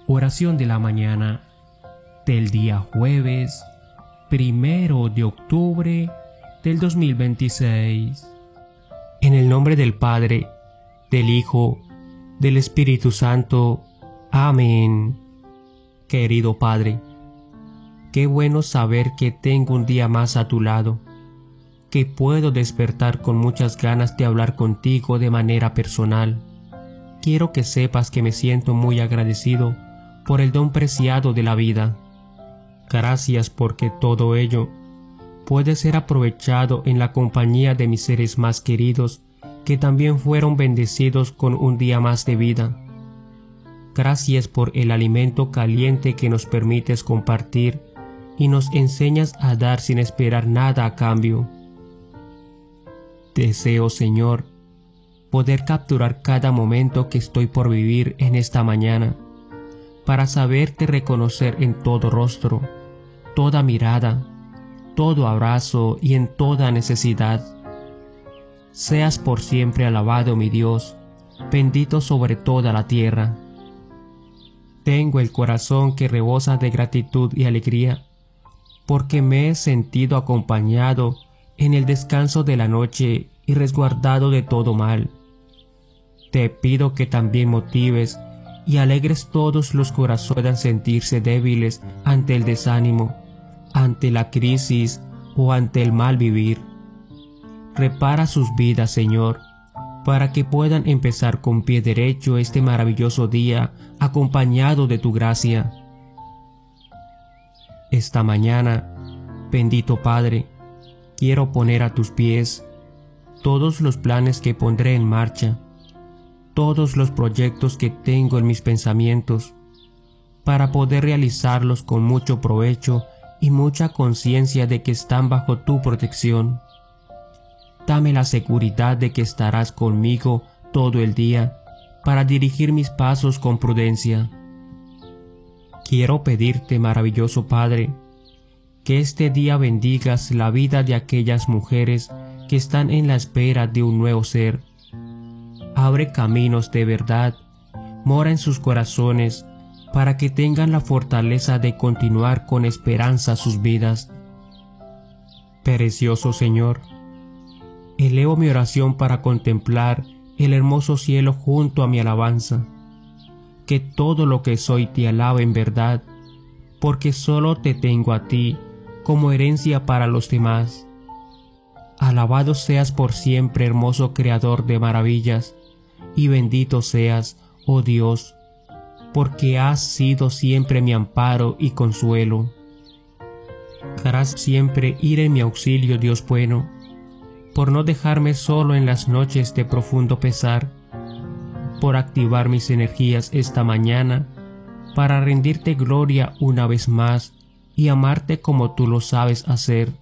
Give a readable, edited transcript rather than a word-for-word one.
Oración de la mañana del día jueves 1 de octubre del 2026. En el nombre del Padre, del Hijo, del Espíritu Santo. Amén. Querido Padre, qué bueno saber que tengo un día más a tu lado, que puedo despertar con muchas ganas de hablar contigo de manera personal. Quiero que sepas que me siento muy agradecido por el don preciado de la vida. Gracias porque todo ello puede ser aprovechado en la compañía de mis seres más queridos, que también fueron bendecidos con un día más de vida. Gracias por el alimento caliente que nos permites compartir y nos enseñas a dar sin esperar nada a cambio. Deseo, Señor, poder capturar cada momento que estoy por vivir en esta mañana, para saberte reconocer en todo rostro, toda mirada, todo abrazo y en toda necesidad. Seas por siempre alabado, mi Dios, bendito sobre toda la tierra. Tengo el corazón que rebosa de gratitud y alegría, porque me he sentido acompañado en el descanso de la noche y resguardado de todo mal. Te pido que también motives y alegres todos los corazones que puedan sentirse débiles ante el desánimo, ante la crisis o ante el mal vivir. Repara sus vidas, Señor, para que puedan empezar con pie derecho este maravilloso día acompañado de tu gracia. Esta mañana, bendito Padre, quiero poner a tus pies todos los planes que pondré en marcha, todos los proyectos que tengo en mis pensamientos, para poder realizarlos con mucho provecho y mucha conciencia de que están bajo tu protección. Dame la seguridad de que estarás conmigo todo el día para dirigir mis pasos con prudencia. Quiero pedirte, maravilloso Padre, que este día bendigas la vida de aquellas mujeres que están en la espera de un nuevo ser. Abre caminos de verdad, mora en sus corazones, para que tengan la fortaleza de continuar con esperanza sus vidas. Precioso Señor, elevo mi oración para contemplar el hermoso cielo junto a mi alabanza. Que todo lo que soy te alabe en verdad, porque solo te tengo a ti como herencia para los demás. Alabado seas por siempre, hermoso Creador de maravillas, y bendito seas, oh Dios, porque has sido siempre mi amparo y consuelo. Querrás siempre ir en mi auxilio, Dios bueno, por no dejarme solo en las noches de profundo pesar, por activar mis energías esta mañana, para rendirte gloria una vez más y amarte como tú lo sabes hacer.